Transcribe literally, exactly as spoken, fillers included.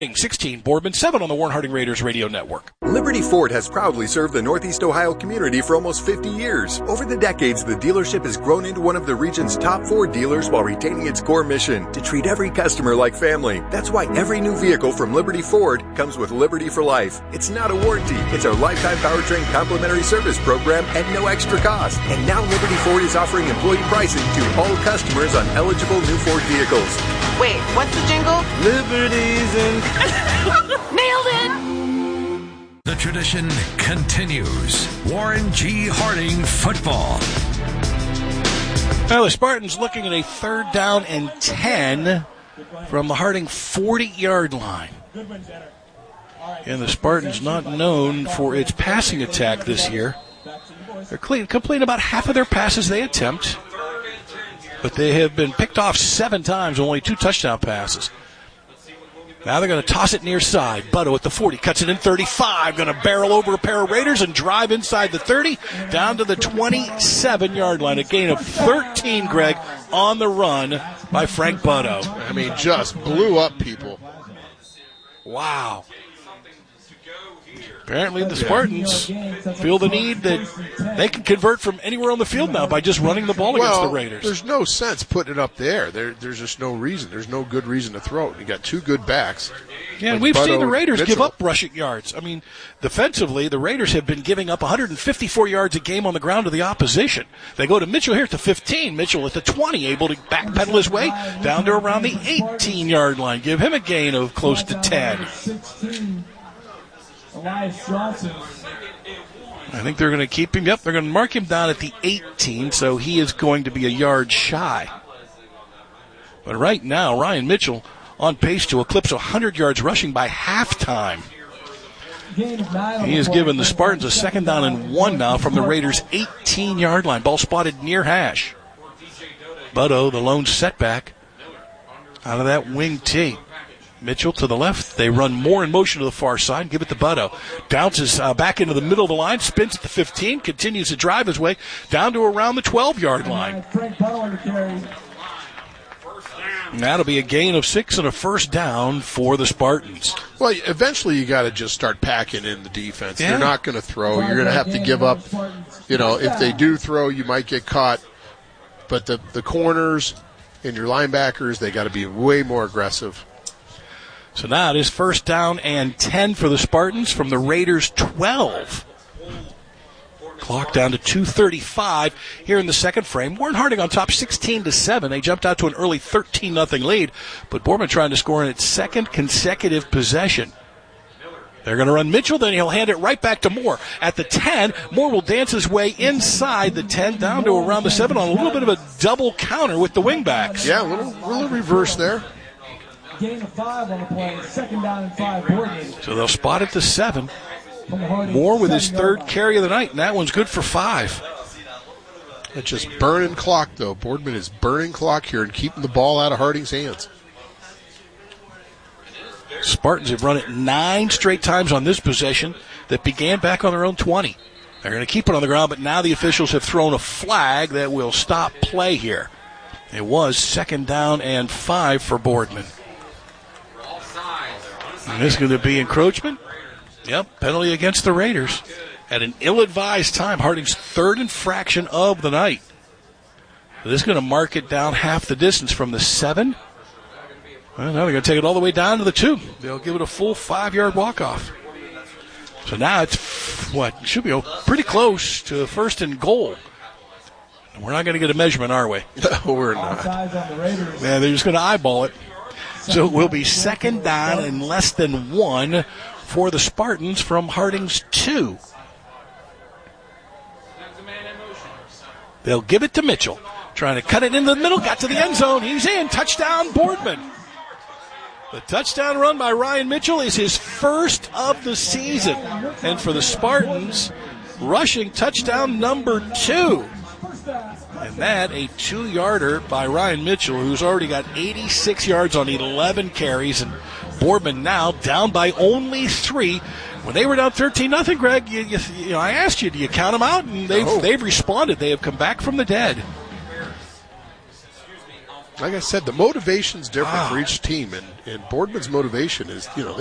sixteen, Boardman, seven on the Warren Harding Raiders Radio Network. Liberty Ford has proudly served the Northeast Ohio community for almost fifty years. Over the decades, the dealership has grown into one of the region's top four dealers while retaining its core mission to treat every customer like family. That's why every new vehicle from Liberty Ford comes with Liberty for Life. It's not a warranty. It's our lifetime powertrain complimentary service program at no extra cost. And now Liberty Ford is offering employee pricing to all customers on eligible new Ford vehicles. Wait, what's the jingle? Liberties and... Nailed it! The tradition continues. Warren G. Harding football. Now the Spartans looking at a third down and ten from the Harding forty-yard line. And the Spartans not known for its passing attack this year. They're clean, complete about half of their passes they attempt. But they have been picked off seven times, only two touchdown passes. Now they're going to toss it near side. Butto at the forty, cuts it in thirty-five, going to barrel over a pair of Raiders and drive inside the thirty, down to the twenty-seven-yard line. A gain of thirteen, Greg, on the run by Frank Butto. I mean, just blew up people. Wow. Apparently the Spartans feel the need that they can convert from anywhere on the field now by just running the ball against well, the Raiders. There's no sense putting it up there. there. There's just no reason. There's no good reason to throw it. You got two good backs. Yeah, and like we've Butto, seen the Raiders Mitchell. give up rushing yards. I mean, defensively, the Raiders have been giving up one hundred fifty-four yards a game on the ground to the opposition. They go to Mitchell here at the fifteen. Mitchell at the twenty, able to backpedal his way down to around the eighteen-yard line. Give him a gain of close to ten. Elias Johnson. I think they're going to keep him. Yep, they're going to mark him down at the eighteen, so he is going to be a yard shy. But right now, Ryan Mitchell on pace to eclipse one hundred yards rushing by halftime. He has given the Spartans a second down and one now from the Raiders' eighteen-yard line. Ball spotted near hash. Butto, the lone setback, out of that wing tee. Mitchell to the left. They run more in motion to the far side. Give it to Butto. Bounces uh, back into the middle of the line. Spins at the fifteen. Continues to drive his way down to around the twelve-yard line. And that'll be a gain of six and a first down for the Spartans. Well, eventually you got to just start packing in the defense. Yeah. They're not going to throw. You're going to have to give up. You know, if they do throw, you might get caught. But the, the corners and your linebackers, they got to be way more aggressive. So now it is first down and ten for the Spartans from the Raiders' twelve. Clock down to two thirty-five here in the second frame. Warren Harding on top sixteen to seven. They jumped out to an early thirteen nothing lead, but Boardman trying to score in its second consecutive possession. They're going to run Mitchell, then he'll hand it right back to Moore. At the ten, Moore will dance his way inside the ten down to around the seven on a little bit of a double counter with the wingbacks. Yeah, a little, little reverse there. Gain of five on the play. Second down and five. Boardman. So they'll spot at the seven. Moore with his third carry of the night, and that one's good for five. It's just burning clock, though. Boardman is burning clock here and keeping the ball out of Harding's hands. Spartans have run it nine straight times on this possession that began back on their own twenty. They're going to keep it on the ground, but now the officials have thrown a flag that will stop play here. It was second down and five for Boardman. And this is going to be encroachment. Yep, penalty against the Raiders at an ill-advised time. Harding's third infraction of the night. This is going to mark it down half the distance from the seven. Well, now they're going to take it all the way down to the two. They'll give it a full five-yard walk-off. So now it's, what, should be pretty close to first and goal. We're not going to get a measurement, are we? No, we're not. Man, they're just going to eyeball it. So it will be second down and less than one for the Spartans from Harding's two. They'll give it to Mitchell. Trying to cut it into the middle. Got to the end zone. He's in. Touchdown, Boardman. The touchdown run by Ryan Mitchell is his first of the season. And for the Spartans, rushing touchdown number two. And that, a two-yarder by Ryan Mitchell, who's already got eighty-six yards on eleven carries. And Boardman now down by only three. When they were down thirteen nothing, Greg, you, you, you know, I asked you, do you count them out? And they've, no. they've responded. They have come back from the dead. Like I said, the motivation's different Ah. for each team, and, and Boardman's motivation is, you know,